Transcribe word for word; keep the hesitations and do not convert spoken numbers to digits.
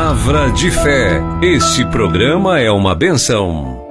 Palavra de fé. Este programa é uma bênção.